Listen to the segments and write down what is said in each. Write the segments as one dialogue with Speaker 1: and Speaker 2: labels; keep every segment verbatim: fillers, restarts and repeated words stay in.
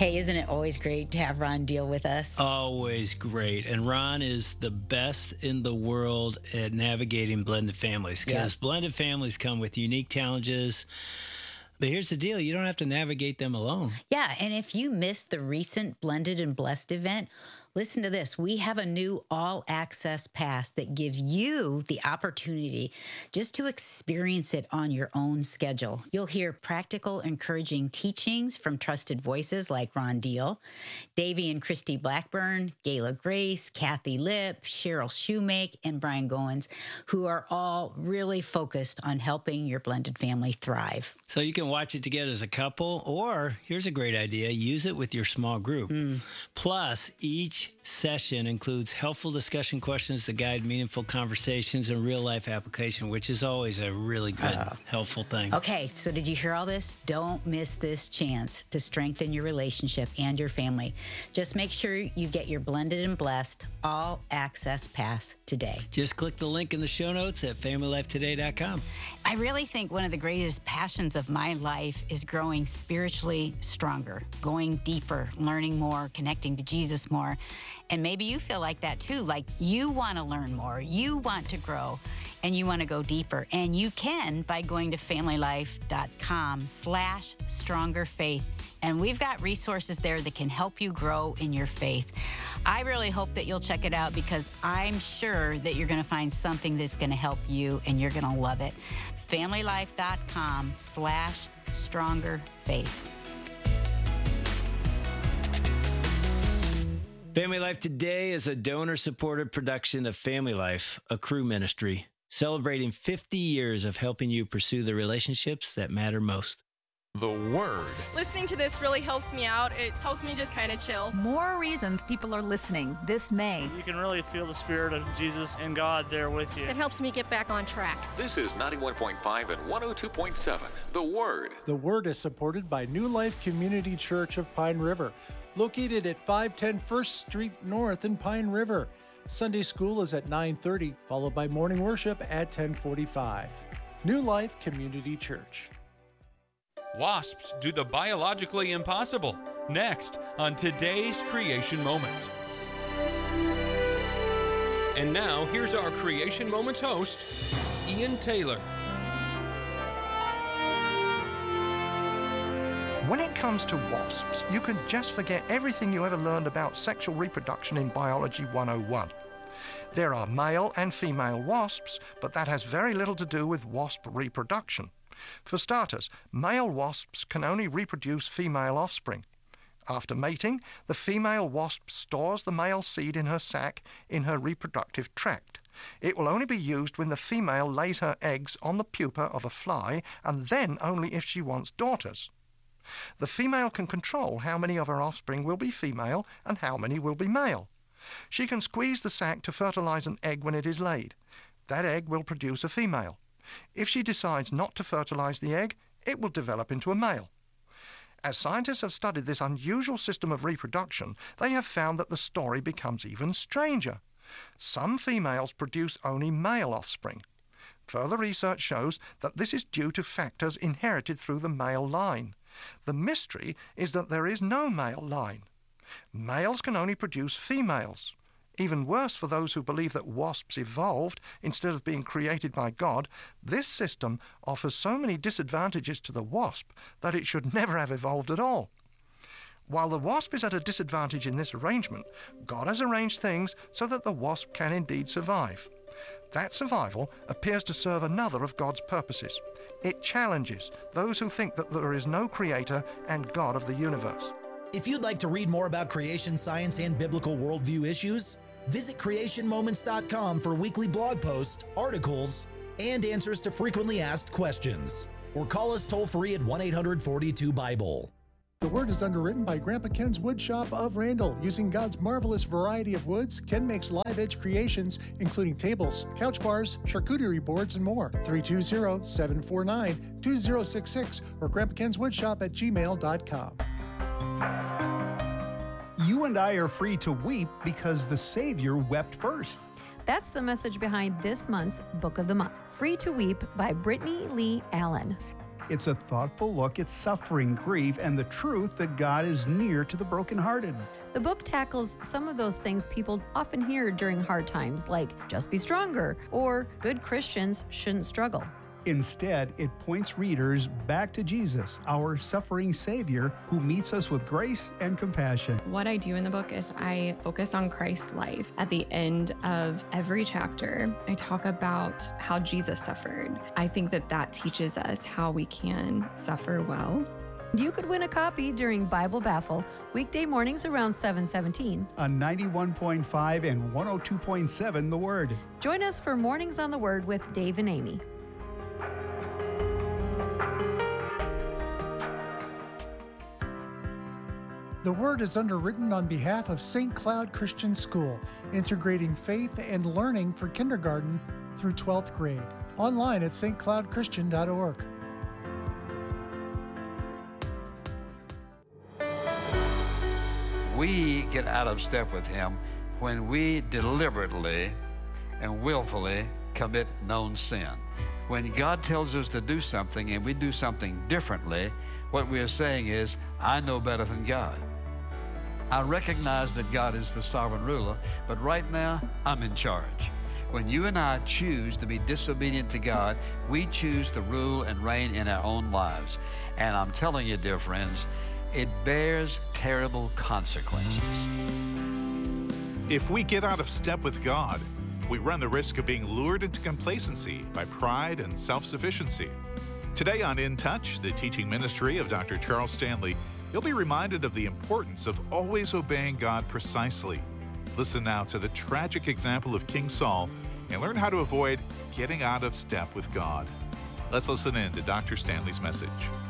Speaker 1: Hey, isn't it always great to have Ron Deal with us?
Speaker 2: Always great. And Ron is the best in the world at navigating blended families because
Speaker 1: Yeah.
Speaker 2: blended families come with unique challenges. But here's the deal, you don't have to navigate them alone.
Speaker 1: Yeah, and if you missed the recent Blended and Blessed event, listen to this. We have a new all access pass that gives you the opportunity just to experience it on your own schedule. You'll hear practical, encouraging teachings from trusted voices like Ron Deal, Davey and Christy Blackburn, Gayla Grace, Kathy Lipp, Cheryl Shoemake, and Brian Goins, who are all really focused on helping your blended family thrive.
Speaker 2: So you can watch it together as a couple, or here's a great idea, use it with your small group.
Speaker 1: Mm.
Speaker 2: Plus, each session includes helpful discussion questions to guide meaningful conversations and real-life application, which is always a really good,
Speaker 1: Uh,
Speaker 2: helpful thing.
Speaker 1: Okay, so did you hear all this? Don't miss this chance to strengthen your relationship and your family. Just make sure you get your Blended and Blessed all access pass today.
Speaker 2: Just click the link in the show notes at family life today dot com.
Speaker 1: I really think one of the greatest passions of my life is growing spiritually stronger, going deeper, learning more, connecting to Jesus more. And maybe you feel like that too, like you want to learn more, you want to grow, and you want to go deeper. And you can by going to family life dot com slash stronger faith. And we've got resources there that can help you grow in your faith. I really hope that you'll check it out because I'm sure that you're going to find something that's going to help you and you're going to love it. family life dot com slash stronger faith.
Speaker 2: Family Life Today is a donor-supported production of Family Life, a crew ministry, celebrating fifty years of helping you pursue the relationships that matter most.
Speaker 3: The Word.
Speaker 4: Listening to this really helps me out. It helps me just kind of chill.
Speaker 5: More reasons people are listening this May.
Speaker 6: You can really feel the Spirit of Jesus and God there with you.
Speaker 4: It helps me get back on track.
Speaker 3: This is ninety-one point five and one oh two point seven, The Word.
Speaker 7: The Word is supported by New Life Community Church of Pine River, located at five ten First Street North in Pine River. Sunday school is at nine thirty, followed by morning worship at ten forty-five. New Life Community Church.
Speaker 8: Wasps do the biologically impossible. Next on today's Creation Moment. And now, here's our Creation Moments host, Ian Taylor.
Speaker 9: When it comes to wasps, you can just forget everything you ever learned about sexual reproduction in Biology one oh one. There are male and female wasps, but that has very little to do with wasp reproduction. For starters, male wasps can only reproduce female offspring. After mating, the female wasp stores the male seed in her sac in her reproductive tract. It will only be used when the female lays her eggs on the pupa of a fly, and then only if she wants daughters. The female can control how many of her offspring will be female and how many will be male. She can squeeze the sac to fertilize an egg when it is laid. That egg will produce a female. If she decides not to fertilize the egg, it will develop into a male. As scientists have studied this unusual system of reproduction, they have found that the story becomes even stranger. Some females produce only male offspring. Further research shows that this is due to factors inherited through the male line. The mystery is that there is no male line. Males can only produce females. Even worse for those who believe that wasps evolved instead of being created by God, this system offers so many disadvantages to the wasp that it should never have evolved at all. While the wasp is at a disadvantage in this arrangement, God has arranged things so that the wasp can indeed survive. That survival appears to serve another of God's purposes. It challenges those who think that there is no creator and God of the universe.
Speaker 10: If you'd like to read more about creation science and biblical worldview issues, visit creation moments dot com for weekly blog posts, articles, and answers to frequently asked questions. Or call us toll-free at one eight hundred forty-two Bible.
Speaker 7: The Word is underwritten by Grandpa Ken's Wood Shop of Randall. Using God's marvelous variety of woods, Ken makes live edge creations, including tables, couch bars, charcuterie boards, and more. three two zero, seven four nine, two zero six six or grandpa kens wood shop at gmail dot com.
Speaker 11: You and I are free to weep because the Savior wept first.
Speaker 5: That's the message behind this month's Book of the Month, Free to Weep by Brittany Lee Allen.
Speaker 11: It's a thoughtful look at suffering, grief, and the truth that God is near to the brokenhearted.
Speaker 5: The book tackles some of those things people often hear during hard times, like just be stronger or good Christians shouldn't struggle.
Speaker 11: Instead, it points readers back to Jesus, our suffering Savior, who meets us with grace and compassion.
Speaker 4: What I do in the book is I focus on Christ's life. At the end of every chapter, I talk about how Jesus suffered. I think that that teaches us how we can suffer well.
Speaker 5: You could win a copy during Bible Baffle, weekday mornings around seven seventeen.
Speaker 11: On ninety-one point five and one oh two point seven The Word.
Speaker 5: Join us for Mornings on the Word with Dave and Amy.
Speaker 7: The Word is underwritten on behalf of Saint Cloud Christian School, integrating faith and learning for kindergarten through twelfth grade. Online at s t cloud christian dot org.
Speaker 12: We get out of step with Him when we deliberately and willfully commit known sin. When God tells us to do something and we do something differently, what we are saying is, I know better than God. I recognize that God is the sovereign ruler, but right now, I'm in charge. When you and I choose to be disobedient to God, we choose to rule and reign in our own lives. And I'm telling you, dear friends, it bears terrible consequences.
Speaker 13: If we get out of step with God, we run the risk of being lured into complacency by pride and self-sufficiency. Today on In Touch, the teaching ministry of Doctor Charles Stanley, you'll be reminded of the importance of always obeying God precisely. Listen now to the tragic example of King Saul and learn how to avoid getting out of step with God. Let's listen in to Doctor Stanley's message.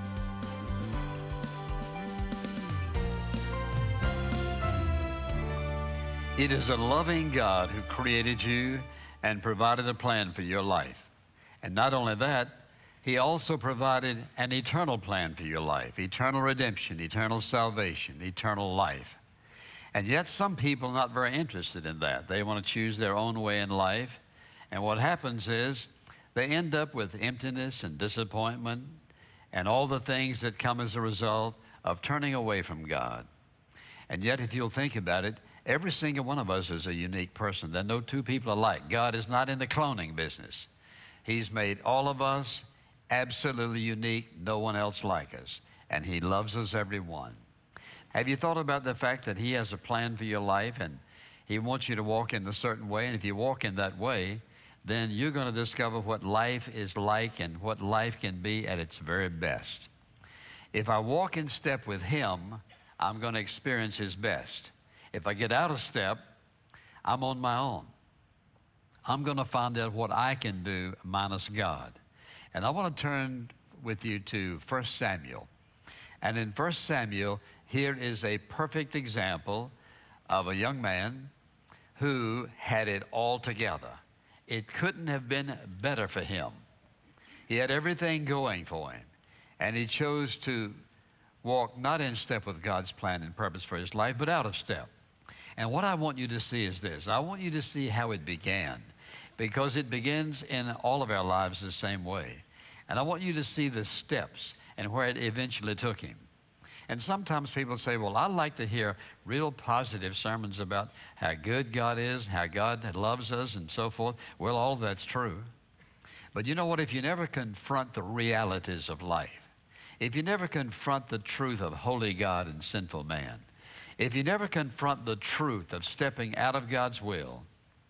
Speaker 12: It is a loving God who created you and provided a plan for your life. And not only that, He also provided an eternal plan for your life, eternal redemption, eternal salvation, eternal life. And yet some people are not very interested in that. They want to choose their own way in life. And what happens is they end up with emptiness and disappointment and all the things that come as a result of turning away from God. And yet if you'll think about it, every single one of us is a unique person. There are no two people alike. God is not in the cloning business. He's made all of us absolutely unique, no one else like us. And He loves us, every one. Have you thought about the fact that He has a plan for your life and He wants you to walk in a certain way? And if you walk in that way, then you're going to discover what life is like and what life can be at its very best. If I walk in step with Him, I'm going to experience His best. If I get out of step, I'm on my own. I'm going to find out what I can do minus God. And I want to turn with you to First Samuel. And in First Samuel, here is a perfect example of a young man who had it all together. It couldn't have been better for him. He had everything going for him. And he chose to walk not in step with God's plan and purpose for his life, but out of step. And what I want you to see is this. I want you to see how it began, because it begins in all of our lives the same way. And I want you to see the steps and where it eventually took him. And sometimes people say, well, I like to hear real positive sermons about how good God is, how God loves us, and so forth. Well, all that's true. But you know what? If you never confront the realities of life, if you never confront the truth of holy God and sinful man, if you never confront the truth of stepping out of God's will,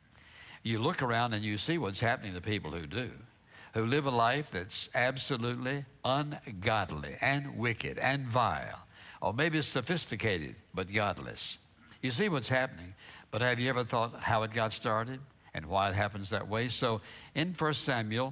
Speaker 12: you look around and you see what's happening to people who do, who live a life that's absolutely ungodly and wicked and vile, or maybe sophisticated but godless. You see what's happening, but have you ever thought how it got started and why it happens that way? So in First Samuel,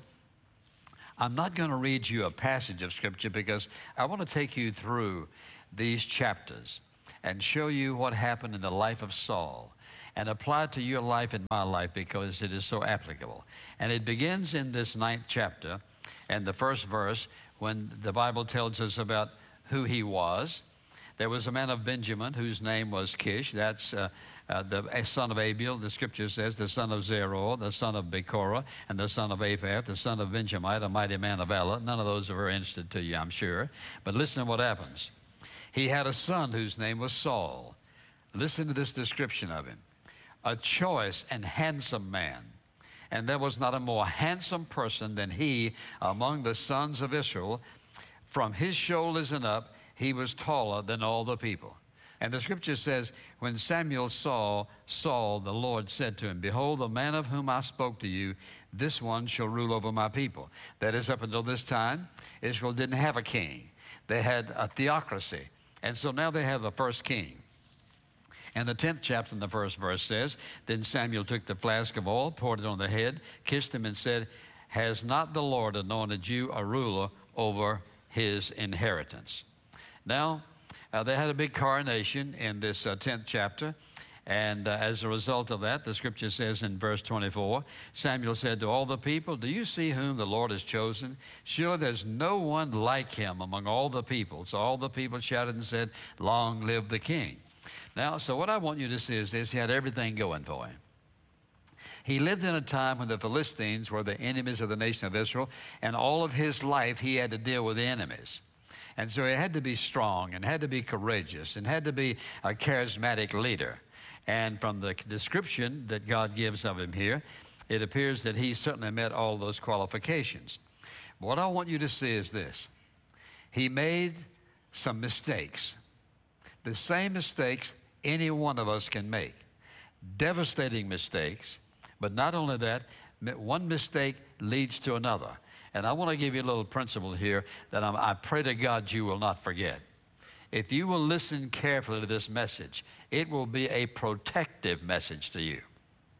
Speaker 12: I'm not going to read you a passage of Scripture because I want to take you through these chapters and show you what happened in the life of Saul and apply it to your life and my life because it is so applicable. And it begins in this ninth chapter and the first verse when the Bible tells us about who he was. There was a man of Benjamin whose name was Kish. That's uh, uh, the son of Abiel. The scripture says the son of Zeror, the son of Bekorah, and the son of Aphath, the son of Benjamite, a mighty man of valor. None of those are very interested to you, I'm sure. But listen to what happens. He had a son whose name was Saul. Listen to this description of him. A choice and handsome man. And there was not a more handsome person than he among the sons of Israel. From his shoulders and up, he was taller than all the people. And the scripture says, when Samuel saw Saul, the Lord said to him, behold, the man of whom I spoke to you, this one shall rule over my people. That is, up until this time, Israel didn't have a king. They had a theocracy. And so now they have the first king. And the tenth chapter in the first verse says, then Samuel took the flask of oil, poured it on the head, kissed him, and said, has not the Lord anointed you a ruler over his inheritance? Now, uh, they had a big coronation in this uh, tenth chapter, and uh, as a result of that, the scripture says in verse twenty-four, Samuel said to all the people, do you see whom the Lord has chosen? Surely there's no one like him among all the people. So all the people shouted and said, long live the king. Now, so what I want you to see is this. He had everything going for him. He lived in a time when the Philistines were the enemies of the nation of Israel, and all of his life he had to deal with the enemies. And so he had to be strong and had to be courageous and had to be a charismatic leader. And from the description that God gives of him here, it appears that he certainly met all those qualifications. What I want you to see is this. He made some mistakes. The same mistakes any one of us can make. Devastating mistakes. But not only that, one mistake leads to another. And I want to give you a little principle here that I'm, I pray to God you will not forget. If you will listen carefully to this message, it will be a protective message to you.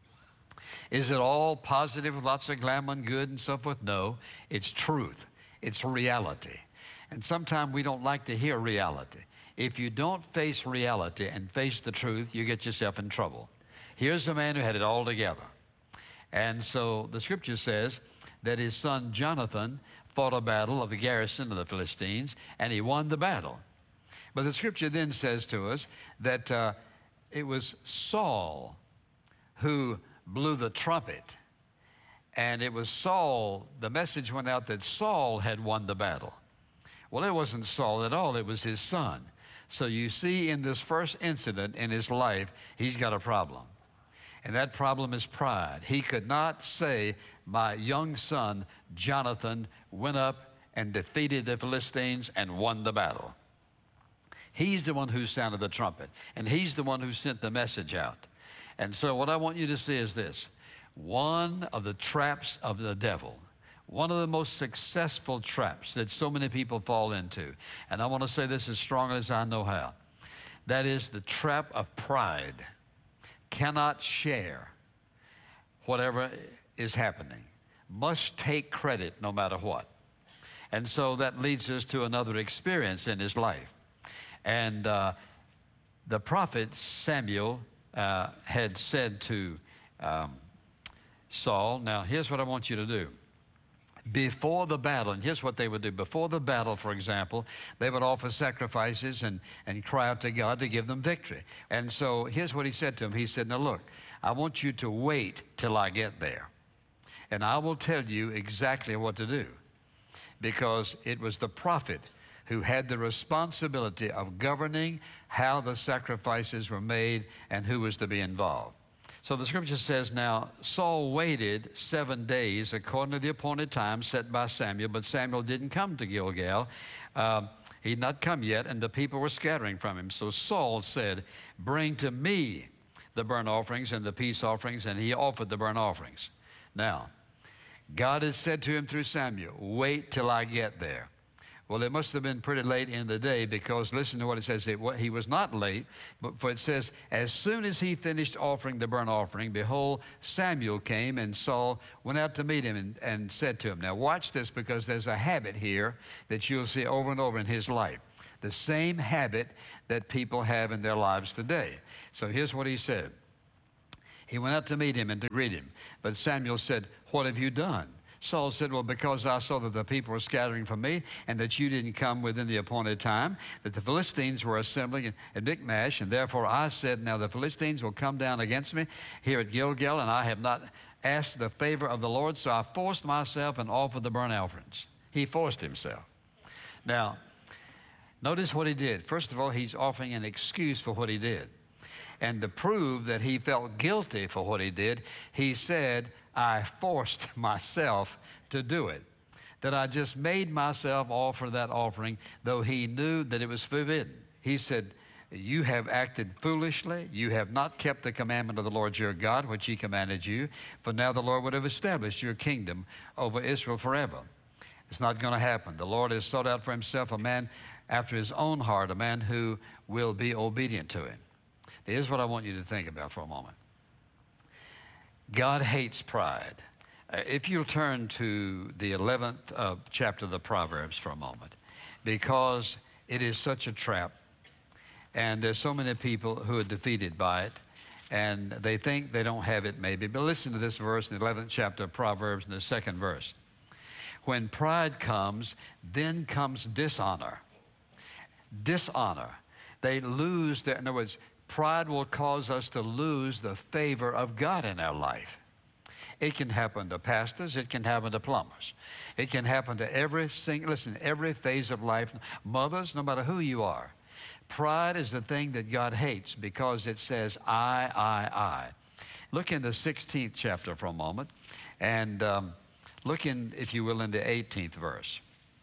Speaker 12: Is it all positive with lots of glamour and good and so forth? No, it's truth. It's reality. And sometimes we don't like to hear reality. If you don't face reality and face the truth, you get yourself in trouble. Here's a man who had it all together. And so the scripture says that his son Jonathan fought a battle of the garrison of the Philistines, and he won the battle. But the scripture then says to us that uh, it was Saul who blew the trumpet. And it was Saul, the message went out that Saul had won the battle. Well, it wasn't Saul at all, it was his son. So you see in this first incident in his life, he's got a problem. And that problem is pride. He could not say, my young son, Jonathan, went up and defeated the Philistines and won the battle. He's the one who sounded the trumpet, and he's the one who sent the message out. And so what I want you to see is this. One of the traps of the devil, one of the most successful traps that so many people fall into, and I want to say this as strongly as I know how, that is the trap of pride. Cannot share whatever is happening. Must take credit no matter what. And so that leads us to another experience in his life. And uh, the prophet Samuel uh, had said to um, Saul, now here's what I want you to do. Before the battle, and here's what they would do. Before the battle, for example, they would offer sacrifices and, and cry out to God to give them victory. And so here's what he said to him. He said, now look, I want you to wait till I get there. And I will tell you exactly what to do. Because it was the prophet who had the responsibility of governing how the sacrifices were made and who was to be involved. So the scripture says, now Saul waited seven days according to the appointed time set by Samuel, but Samuel didn't come to Gilgal. Uh, he'd not come yet, and the people were scattering from him. So Saul said, bring to me the burnt offerings and the peace offerings, and he offered the burnt offerings. Now, God had said to him through Samuel, wait till I get there. Well, it must have been pretty late in the day, because listen to what it says. It, he was not late, but for it says, as soon as he finished offering the burnt offering, behold, Samuel came, and Saul went out to meet him and, and said to him, now watch this, because there's a habit here that you'll see over and over in his life. The same habit that people have in their lives today. So here's what he said. He went out to meet him and to greet him. But Samuel said, what have you done? Saul said, well, because I saw that the people were scattering from me and that you didn't come within the appointed time, that the Philistines were assembling at Michmash, and therefore I said, now the Philistines will come down against me here at Gilgal, and I have not asked the favor of the Lord, so I forced myself and offered the burnt offerings. He forced himself. Now, notice what he did. First of all, he's offering an excuse for what he did. And to prove that he felt guilty for what he did, he said, I forced myself to do it. That I just made myself offer that offering, though he knew that it was forbidden. He said, you have acted foolishly. You have not kept the commandment of the Lord your God, which he commanded you. For now the Lord would have established your kingdom over Israel forever. It's not going to happen. The Lord has sought out for himself a man after his own heart, a man who will be obedient to him. Here's what I want you to think about for a moment. God hates pride. Uh, if you'll turn to the eleventh uh, chapter of the Proverbs for a moment, because it is such a trap, and there's so many people who are defeated by it, and they think they don't have it maybe. But listen to this verse in the eleventh chapter of Proverbs in the second verse. When pride comes, then comes dishonor. Dishonor. They lose their, in other words, pride will cause us to lose the favor of God in our life. It can happen to pastors. It can happen to plumbers. It can happen to every single, listen, every phase of life. Mothers, no matter who you are. Pride is the thing that God hates because it says, I, I, I. Look in the sixteenth chapter for a moment, and um, look in, if you will, in the eighteenth verse.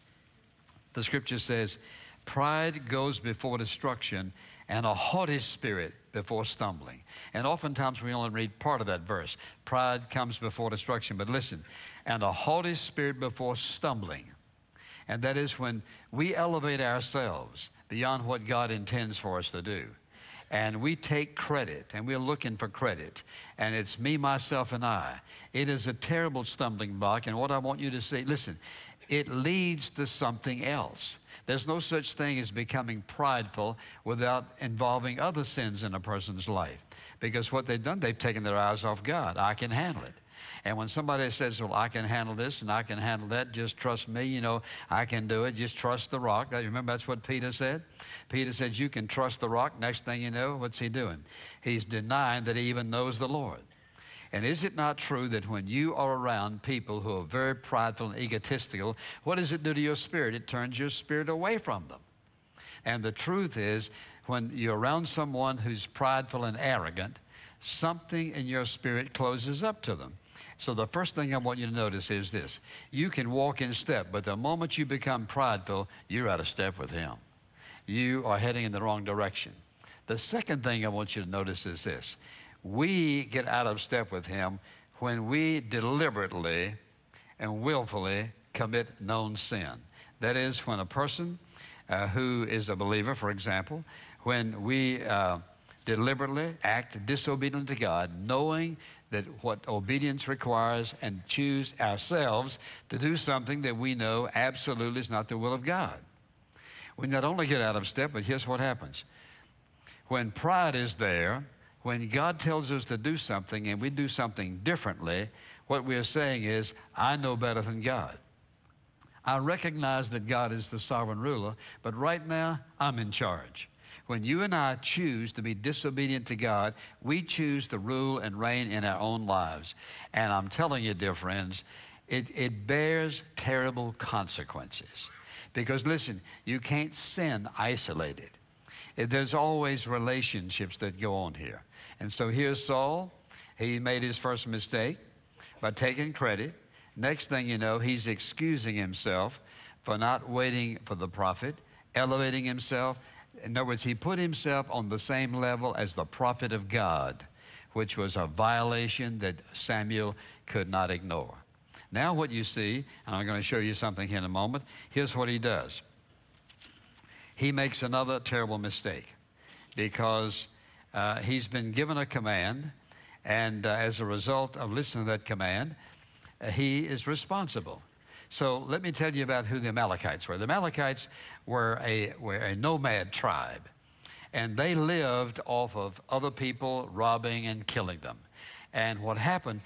Speaker 12: The scripture says, pride goes before destruction, and a haughty spirit before stumbling. And oftentimes we only read part of that verse. Pride comes before destruction. But listen, and a haughty spirit before stumbling. And that is when we elevate ourselves beyond what God intends for us to do. And we take credit, and we're looking for credit. And it's me, myself, and I. It is a terrible stumbling block. And what I want you to see, listen, it leads to something else. There's no such thing as becoming prideful without involving other sins in a person's life. Because what they've done, they've taken their eyes off God. I can handle it. And when somebody says, well, I can handle this and I can handle that, just trust me, you know, I can do it, just trust the rock. Remember, that's what Peter said? Peter said, you can trust the rock. Next thing you know, what's he doing? He's denying that he even knows the Lord. And is it not true that when you are around people who are very prideful and egotistical, what does it do to your spirit? It turns your spirit away from them. And the truth is, when you're around someone who's prideful and arrogant, something in your spirit closes up to them. So the first thing I want you to notice is this. You can walk in step, but the moment you become prideful, you're out of step with him. You are heading in the wrong direction. The second thing I want you to notice is this. We get out of step with him when we deliberately and willfully commit known sin. That is, when a person uh, who is a believer, for example, when we uh, deliberately act disobedient to God, knowing that what obedience requires, and choose ourselves to do something that we know absolutely is not the will of God. We not only get out of step, but here's what happens. When pride is there, when God tells us to do something and we do something differently, what we are saying is, I know better than God. I recognize that God is the sovereign ruler, but right now, I'm in charge. When you and I choose to be disobedient to God, we choose to rule and reign in our own lives. And I'm telling you, dear friends, it, it bears terrible consequences. Because listen, you can't sin isolated. It, there's always relationships that go on here. And so here's Saul. He made his first mistake by taking credit. Next thing you know, he's excusing himself for not waiting for the prophet, elevating himself. In other words, he put himself on the same level as the prophet of God, which was a violation that Samuel could not ignore. Now what you see, and I'm going to show you something here in a moment, here's what he does. He makes another terrible mistake because uh, he's been given a command, and uh, as a result of listening to that command, uh, he is responsible. So let me tell you about who the Amalekites were. The Amalekites were a, were a nomad tribe, and they lived off of other people robbing and killing them. And what happened,